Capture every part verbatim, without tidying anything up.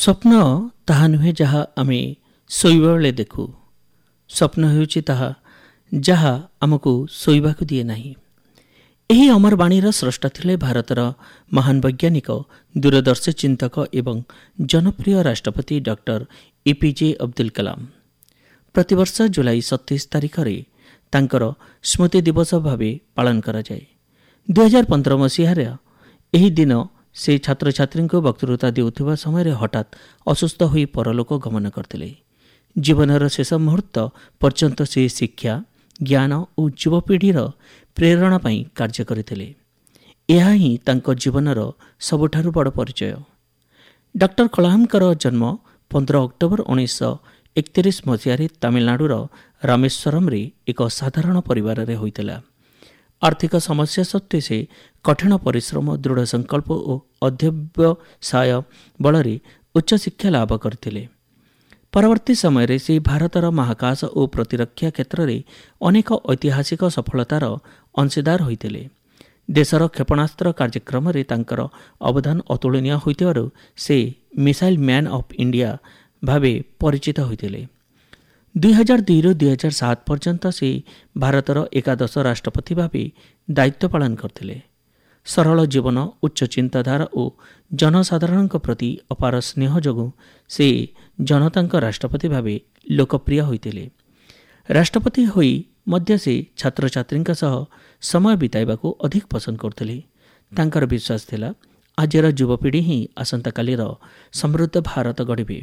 ସ୍ୱପ୍ନ ତାହା ନୁହେଁ ଯାହା ଆମେ ଶୋଇବା ବେଳେ ଦେଖୁ। ସ୍ୱପ୍ନ ହେଉଛି ତାହା ଯାହା ଆମକୁ ଶୋଇବାକୁ ଦିଏ ନାହିଁ। ଏହି ଅମର ବାଣୀର ସ୍ରଷ୍ଟା ଥିଲେ ଭାରତର ମହାନ ବୈଜ୍ଞାନିକ, ଦୂରଦର୍ଶୀ ଚିନ୍ତକ ଏବଂ ଜନପ୍ରିୟ ରାଷ୍ଟ୍ରପତି ଡକ୍ଟର ଏପିଜେ ଅବଦୁଲ କଲାମ। ପ୍ରତିବର୍ଷ ଜୁଲାଇ ସତେଇଶ ତାରିଖରେ ତାଙ୍କର ସ୍ମୃତି ଦିବସ ଭାବେ ପାଳନ କରାଯାଏ। ଦୁଇହଜାର ପନ୍ଦର ମସିହାରେ ଏହି ଦିନ ସେ ଛାତ୍ରଛାତ୍ରୀଙ୍କୁ ବକ୍ତୃତା ଦେଉଥିବା ସମୟରେ ହଠାତ୍ ଅସୁସ୍ଥ ହୋଇ ପରଲୋକ ଗମନ କରିଥିଲେ। ଜୀବନର ଶେଷ ମୁହୂର୍ତ୍ତ ପର୍ଯ୍ୟନ୍ତ ସେ ଶିକ୍ଷା, ଜ୍ଞାନ ଓ ଯୁବପିଢ଼ିର ପ୍ରେରଣା ପାଇଁ କାର୍ଯ୍ୟ କରିଥିଲେ। ଏହା ହିଁ ତାଙ୍କ ଜୀବନର ସବୁଠାରୁ ବଡ଼ ପରିଚୟ। ଡକ୍ଟର କଲାମଙ୍କର ଜନ୍ମ ପନ୍ଦର ଅକ୍ଟୋବର ଉଣେଇଶହ ଏକତିରିଶ ମସିହାରେ ତାମିଲନାଡୁର ରାମେଶ୍ୱରମରେ ଏକ ସାଧାରଣ ପରିବାରରେ ହୋଇଥିଲା। ଆର୍ଥିକ ସମସ୍ୟା ସତ୍ତ୍ୱେ ସେ କଠିନ ପରିଶ୍ରମ, ଦୃଢ଼ ସଂକଳ୍ପ ଓ ଅଧ୍ୟବସାୟ ବଳରେ ଉଚ୍ଚଶିକ୍ଷା ଲାଭ କରିଥିଲେ। ପରବର୍ତ୍ତୀ ସମୟରେ ସେ ଭାରତର ମହାକାଶ ଓ ପ୍ରତିରକ୍ଷା କ୍ଷେତ୍ରରେ ଅନେକ ଐତିହାସିକ ସଫଳତାର ଅଂଶୀଦାର ହୋଇଥିଲେ। ଦେଶର କ୍ଷେପଣାସ୍ତ୍ର କାର୍ଯ୍ୟକ୍ରମରେ ତାଙ୍କର ଅବଦାନ ଅତୁଳନୀୟ ହୋଇଥିବାରୁ ସେ ମିସାଇଲ୍ ମ୍ୟାନ୍ ଅଫ୍ ଇଣ୍ଡିଆ ଭାବେ ପରିଚିତ ହୋଇଥିଲେ। ଦୁଇହଜାର ଦୁଇରୁ ଦୁଇହଜାର ସାତ ପର୍ଯ୍ୟନ୍ତ ସେ ଭାରତର ଏକାଦଶ ରାଷ୍ଟ୍ରପତି ଭାବେ ଦାୟିତ୍ୱ ପାଳନ କରିଥିଲେ। ସରଳ ଜୀବନ, ଉଚ୍ଚ ଚିନ୍ତାଧାରା ଓ ଜନସାଧାରଣଙ୍କ ପ୍ରତି ଅପାର ସ୍ନେହ ଯୋଗୁଁ ସେ ଜନତାଙ୍କ ରାଷ୍ଟ୍ରପତି ଭାବେ ଲୋକପ୍ରିୟ ହୋଇଥିଲେ। ରାଷ୍ଟ୍ରପତି ହୋଇ ମଧ୍ୟ ସେ ଛାତ୍ରଛାତ୍ରୀଙ୍କ ସହ ସମୟ ବିତାଇବାକୁ ଅଧିକ ପସନ୍ଦ କରୁଥିଲେ। ତାଙ୍କର ବିଶ୍ୱାସ ଥିଲା, ଆଜିର ଯୁବପିଢ଼ି ହିଁ ଆସନ୍ତାକାଲିର ସମୃଦ୍ଧ ଭାରତ ଗଢ଼ିବେ।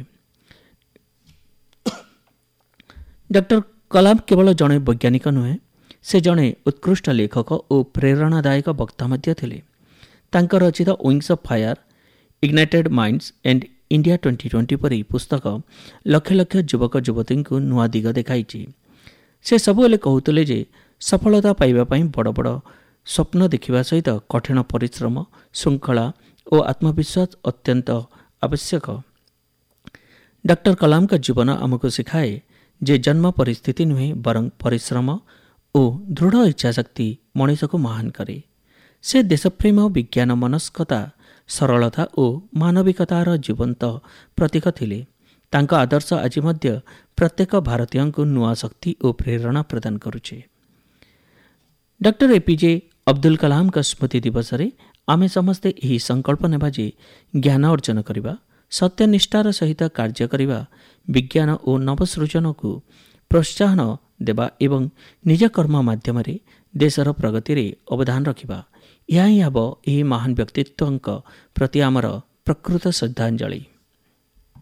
ଡକ୍ଟର କଲାମ କେବଳ ଜଣେ ବୈଜ୍ଞାନିକ ନୁହେଁ, ସେ ଜଣେ ଉତ୍କୃଷ୍ଟ ଲେଖକ ଓ ପ୍ରେରଣାଦାୟକ ବକ୍ତା ମଧ୍ୟ ଥିଲେ। ତାଙ୍କ ରଚିତ wings of fire, ଇଗ୍ନାଇଟେଡ୍ minds and India twenty twenty ପରି ପୁସ୍ତକ ଲକ୍ଷ ଲକ୍ଷ ଯୁବକ ଯୁବତୀଙ୍କୁ ନୂଆ ଦିଗ ଦେଖାଇଛି। ସେ ସବୁବେଳେ କହୁଥିଲେ ଯେ ସଫଳତା ପାଇବା ପାଇଁ ବଡ଼ ବଡ଼ ସ୍ୱପ୍ନ ଦେଖିବା ସହିତ କଠିନ ପରିଶ୍ରମ, ଶୃଙ୍ଖଳା ଓ ଆତ୍ମବିଶ୍ୱାସ ଅତ୍ୟନ୍ତ ଆବଶ୍ୟକ। ଡକ୍ଟର କଲାମଙ୍କ ଜୀବନ ଆମକୁ ଶିଖାଏ ଯେ ଜନ୍ମ ପରିସ୍ଥିତି ନୁହେଁ, ବରଂ ପରିଶ୍ରମ ଓ ଦୃଢ଼ ଇଚ୍ଛାଶକ୍ତି ମଣିଷକୁ ମହାନ କରେ। ସେ ଦେଶପ୍ରେମ, ବିଜ୍ଞାନ ମନସ୍କତା, ସରଳତା ଓ ମାନବିକତାର ଜୀବନ୍ତ ପ୍ରତୀକ ଥିଲେ। ତାଙ୍କ ଆଦର୍ଶ ଆଜି ମଧ୍ୟ ପ୍ରତ୍ୟେକ ଭାରତୀୟଙ୍କୁ ନୂଆ ଶକ୍ତି ଓ ପ୍ରେରଣା ପ୍ରଦାନ କରୁଛି। ଡକ୍ଟର ଏପିଜେ ଅବଦୁଲ କଲାମଙ୍କ ସ୍ମୃତି ଦିବସରେ ଆମେ ସମସ୍ତେ ଏହି ସଂକଳ୍ପ ନେବା ଯେ ଜ୍ଞାନ ଅର୍ଜନ କରିବା, ସତ୍ୟନିଷ୍ଠାର ସହିତ କାର୍ଯ୍ୟ କରିବା, ବିଜ୍ଞାନ ଓ ନବସୃଜନକୁ ପ୍ରୋତ୍ସାହନ ଦେବା ଏବଂ ନିଜ କର୍ମ ମାଧ୍ୟମରେ ଦେଶର ପ୍ରଗତିରେ ଅବଦାନ ରଖିବା। ଏହା ହିଁ ହେବ ଏହି ମହାନ ବ୍ୟକ୍ତିତ୍ୱଙ୍କ ପ୍ରତି ଆମର ପ୍ରକୃତ ଶ୍ରଦ୍ଧାଞ୍ଜଳି।